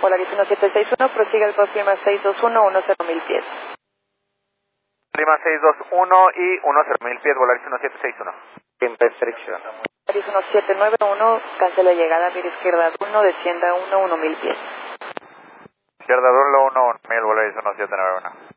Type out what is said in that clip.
Volaris 1761, prosiga el Golf Lima 621, 10.000 pies. Lima 621 y 10.000 pies, Volaris 1761. Sin restricción. Volaris 1791, cancela llegada, mira izquierda 1, descienda 1, 1.000 pies. Izquierda 1, 1.000, Volaris 1791.